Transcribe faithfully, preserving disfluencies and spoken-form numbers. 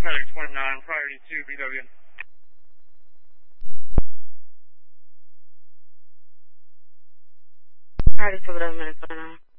FedEx twenty-nine, priority two, B W. Priority two, B W, twenty-nine.